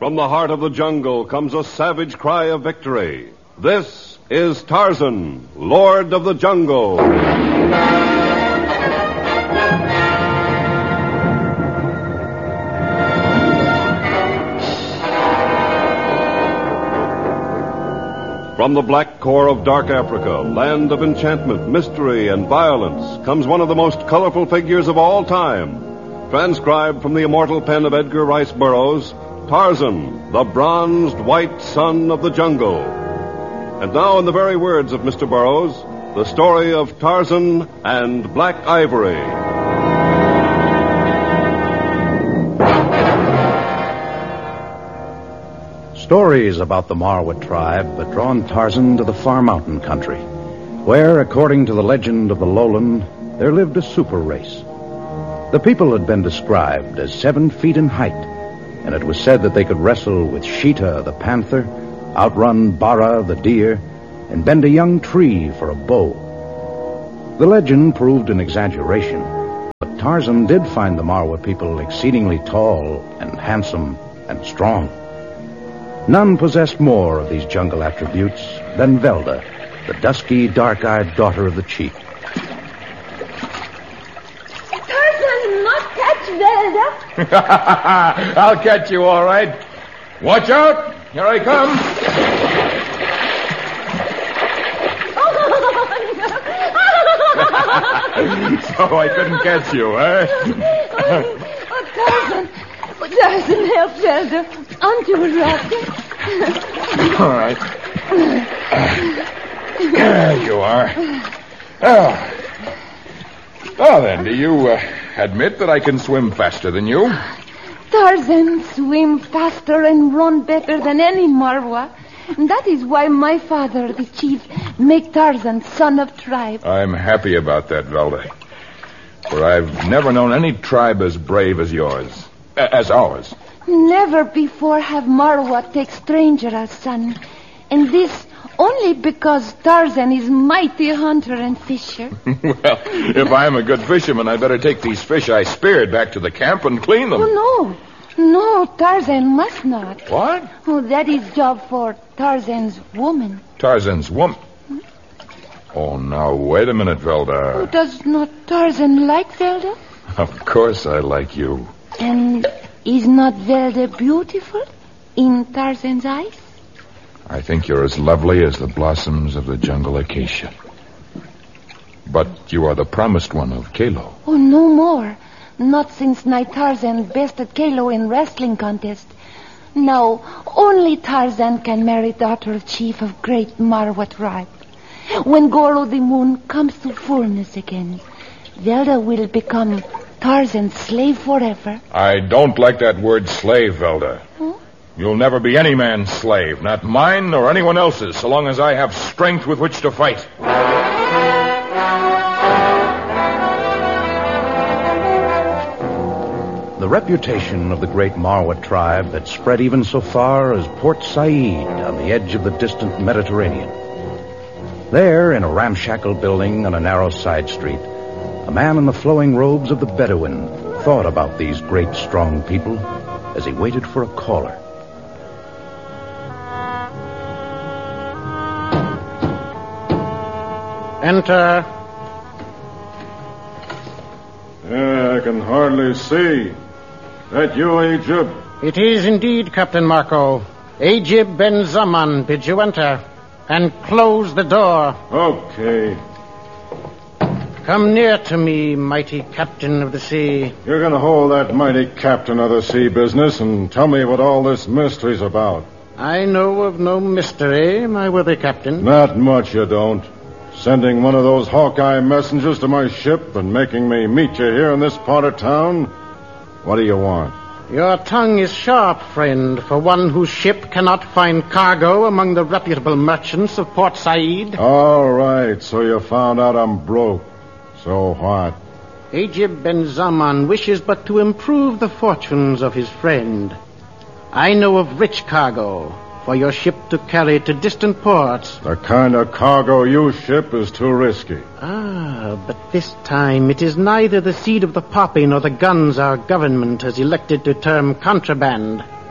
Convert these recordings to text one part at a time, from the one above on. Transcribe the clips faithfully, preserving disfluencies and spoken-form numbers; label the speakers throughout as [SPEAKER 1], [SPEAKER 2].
[SPEAKER 1] From the heart of the jungle comes a savage cry of victory. This is Tarzan, Lord of the Jungle. From the black core of dark Africa, land of enchantment, mystery, and violence, comes one of the most colorful figures of all time. Transcribed from the immortal pen of Edgar Rice Burroughs, Tarzan, the bronzed white son of the jungle. And now, in the very words of Mister Burroughs, the story of Tarzan and Black Ivory.
[SPEAKER 2] Stories about the Marwa tribe had drawn Tarzan to the far mountain country, where, according to the legend of the lowland, there lived a super race. The people had been described as seven feet in height, and it was said that they could wrestle with Sheeta, the panther, outrun Bara, the deer, and bend a young tree for a bow. The legend proved an exaggeration, but Tarzan did find the Marwa people exceedingly tall and handsome and strong. None possessed more of these jungle attributes than Velda, the dusky, dark-eyed daughter of the chief.
[SPEAKER 3] Tarzan, not catch Velda.
[SPEAKER 4] I'll catch you, all right. Watch out. Here I come. So I couldn't catch you, eh?
[SPEAKER 3] Oh, oh, Tarzan. Oh, Tarzan, help Velda. Onto a rock.
[SPEAKER 4] All right. There you are. Oh. Oh, then, do you uh, admit that I can swim faster than you?
[SPEAKER 3] Tarzan swim faster and run better than any Marwa. And that is why my father, the chief, make Tarzan son of tribe.
[SPEAKER 4] I'm happy about that, Velda. For I've never known any tribe as brave as yours. Uh, as ours.
[SPEAKER 3] Never before have Marwa take stranger as son. And this only because Tarzan is mighty hunter and fisher.
[SPEAKER 4] Well, if I'm a good fisherman, I better take these fish I speared back to the camp and clean them.
[SPEAKER 3] Oh, no. No, Tarzan must not.
[SPEAKER 4] What?
[SPEAKER 3] Oh, that is job for Tarzan's woman.
[SPEAKER 4] Tarzan's woman? Oh, now, wait a minute, Velda.
[SPEAKER 3] Oh, does not Tarzan like Velda?
[SPEAKER 4] Of course I like you.
[SPEAKER 3] And is not Velda beautiful in Tarzan's eyes?
[SPEAKER 4] I think you're as lovely as the blossoms of the jungle acacia. But you are the promised one of Kalo.
[SPEAKER 3] Oh, no more. Not since night Tarzan bested Kalo in wrestling contest. Now, only Tarzan can marry daughter of chief of great Marwa tribe. When Goro the moon comes to fullness again, Velda will become Tarzan's slave forever.
[SPEAKER 4] I don't like that word slave, Velda.
[SPEAKER 3] Huh?
[SPEAKER 4] You'll never be any man's slave, not mine nor anyone else's, so long as I have strength with which to fight.
[SPEAKER 2] The reputation of the great Marwa tribe had spread even so far as Port Said on the edge of the distant Mediterranean. There, in a ramshackle building on a narrow side street, a man in the flowing robes of the Bedouin thought about these great, strong people as he waited for a caller.
[SPEAKER 5] Enter.
[SPEAKER 6] Yeah, I can hardly see. That you, Egypt?
[SPEAKER 5] It is indeed, Captain Marco. Ajib Ben Zaman bids you enter. And close the door.
[SPEAKER 6] Okay.
[SPEAKER 5] Come near to me, mighty captain of the sea.
[SPEAKER 6] You're going to hold that mighty captain of the sea business and tell me what all this mystery's about.
[SPEAKER 5] I know of no mystery, my worthy captain.
[SPEAKER 6] Not much you don't. Sending one of those Hawkeye messengers to my ship and making me meet you here in this part of town? What do you want?
[SPEAKER 5] Your tongue is sharp, friend, for one whose ship cannot find cargo among the reputable merchants of Port Said.
[SPEAKER 6] All right, so you found out I'm broke. So what?
[SPEAKER 5] Ajib Ben Zaman wishes but to improve the fortunes of his friend. I know of rich cargo for your ship to carry to distant ports.
[SPEAKER 6] The kind of cargo you ship is too risky.
[SPEAKER 5] Ah, but this time it is neither the seed of the poppy nor the guns our government has elected to term contraband.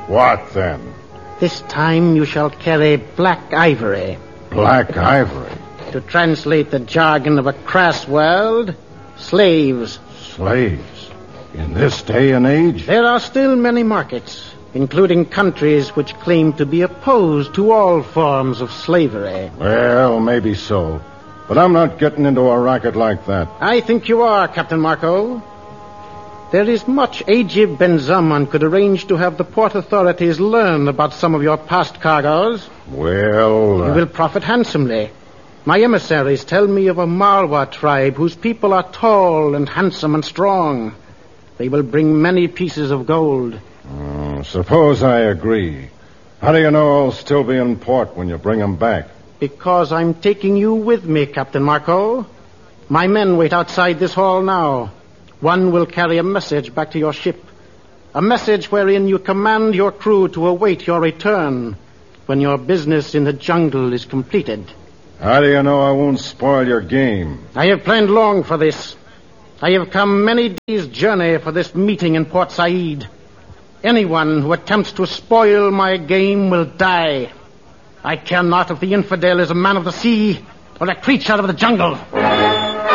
[SPEAKER 6] What then?
[SPEAKER 5] This time you shall carry black ivory.
[SPEAKER 6] Black ivory?
[SPEAKER 5] To translate the jargon of a crass world, slaves.
[SPEAKER 6] Slaves? In this day and age?
[SPEAKER 5] There are still many markets, including countries which claim to be opposed to all forms of slavery.
[SPEAKER 6] Well, maybe so. But I'm not getting into a racket like that.
[SPEAKER 5] I think you are, Captain Marco. There is much Ajib Ben Zaman could arrange to have the port authorities learn about some of your past cargoes.
[SPEAKER 6] Well... Uh...
[SPEAKER 5] You will profit handsomely. My emissaries tell me of a Marwa tribe whose people are tall and handsome and strong. They will bring many pieces of gold.
[SPEAKER 6] Uh, suppose I agree. How do you know I'll still be in port when you bring them back?
[SPEAKER 5] Because I'm taking you with me, Captain Marco. My men wait outside this hall now. One will carry a message back to your ship. A message wherein you command your crew to await your return when your business in the jungle is completed.
[SPEAKER 6] How do you know I won't spoil your game?
[SPEAKER 5] I have planned long for this. I have come many days' journey for this meeting in Port Said. Anyone who attempts to spoil my game will die. I care not if the infidel is a man of the sea or a creature of the jungle.